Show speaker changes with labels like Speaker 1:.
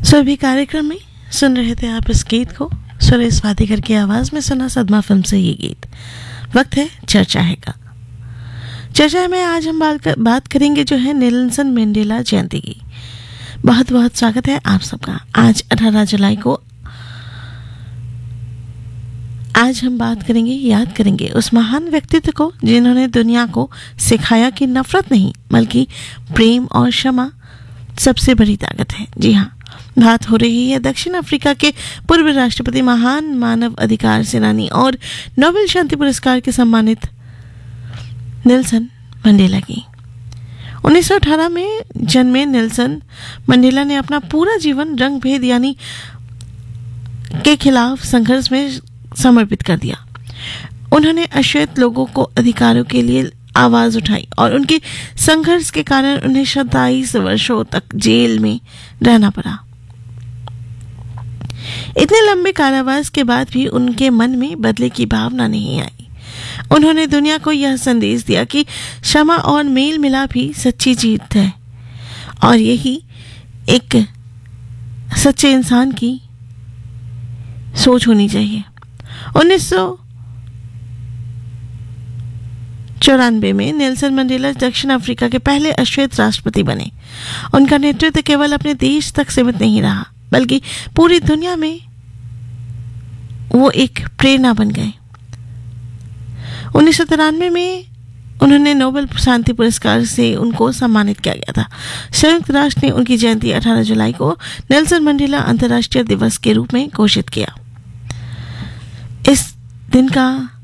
Speaker 1: सभी कार्यक्रम में सुन रहे थे आप इस गीत को। सुरेश वाडेकर की आवाज में सुना सदमा फिल्म से ये गीत। वक्त है चर्चा है का। चर्चा में आज हम बात करेंगे जो है नेल्सन मंडेला जयंती की। बहुत बहुत स्वागत है आप सबका। आज 18 जुलाई को आज हम बात करेंगे, याद करेंगे उस महान व्यक्तित्व को जिन्होंने दुनिया को सिखाया कि नफरत नहीं बल्कि प्रेम और क्षमा सबसे बड़ी ताकत है। जी हाँ, बात हो रही है दक्षिण अफ्रीका के पूर्व राष्ट्रपति, महान मानव अधिकार सेनानी और नोबेल शांति पुरस्कार के सम्मानित नेल्सन मंडेला की। 1918 में जन्मे नेल्सन मंडेला ने अपना पूरा जीवन रंग भेद यानी के खिलाफ संघर्ष में समर्पित कर दिया। उन्होंने अश्वेत लोगों को अधिकारों के लिए आवाज उठाई और उनके संघर्ष के कारण उन्हें 27 वर्षों तक जेल में रहना पड़ा। इतने लंबे कारावास के बाद भी उनके मन में बदले की भावना नहीं आई। उन्होंने दुनिया को यह संदेश दिया कि क्षमा और मेल मिलाप ही सच्ची जीत है और यही एक सच्चे इंसान की सोच होनी चाहिए। 1994 में नेल्सन मंडेला दक्षिण अफ्रीका के पहले अश्वेत राष्ट्रपति बने। उनका नेतृत्व केवल अपने देश तक सीमित नहीं रहा बल्कि पूरी दुनिया में वो एक प्रेरणा बन गए। 1993 में उन्होंने नोबेल शांति पुरस्कार से उनको सम्मानित किया गया था। संयुक्त राष्ट्र ने उनकी जयंती 18 जुलाई को नेल्सन मंडेला अंतर्राष्ट्रीय दिवस के रूप में घोषित किया। इस दिन का